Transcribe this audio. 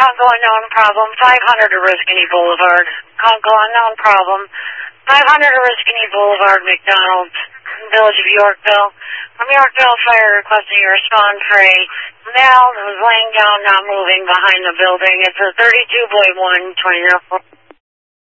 Congo unknown problem, 500 Oriskany Boulevard. Congo unknown problem, 500 Oriskany Boulevard, McDonald's, Village of Yorkville. From Yorkville, fire requesting you respond for a male who was laying down, not moving behind the building. It's a 32.1 2004.